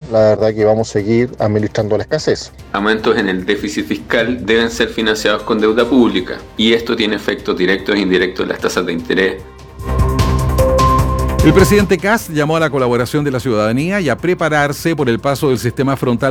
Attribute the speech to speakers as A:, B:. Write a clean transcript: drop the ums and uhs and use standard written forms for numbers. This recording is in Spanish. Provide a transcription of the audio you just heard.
A: la verdad que vamos a seguir administrando la escasez.
B: Aumentos en el déficit fiscal deben ser financiados con deuda pública, y esto tiene efectos directos e indirectos en las tasas de interés.
C: El presidente Kast llamó a la colaboración de la ciudadanía y a prepararse por el paso del sistema frontal